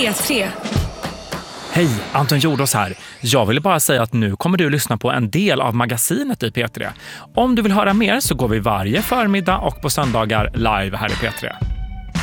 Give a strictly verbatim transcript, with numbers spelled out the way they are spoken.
P tre. Hej, Anton Jordås här. Jag ville bara säga att nu kommer du lyssna på en del av magasinet i P tre. Om du vill höra mer så går vi varje förmiddag och på söndagar live här i P tre.